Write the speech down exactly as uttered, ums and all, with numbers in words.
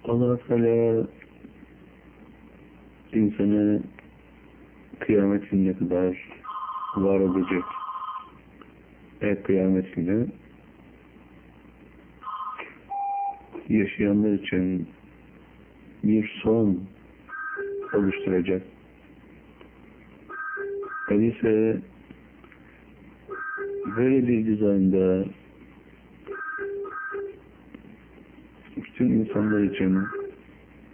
Allah Teala insanı kıyamet gününe kadar var olacak. Ve kıyamet günü yaşayanlar için bir son oluşturacak. Öyleyse böyle bir düzende bütün insanlar için